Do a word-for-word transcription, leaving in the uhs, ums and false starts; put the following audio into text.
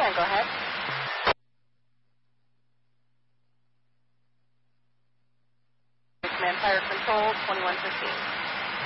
can, go ahead. Command Fire Control, twenty-one fifteen.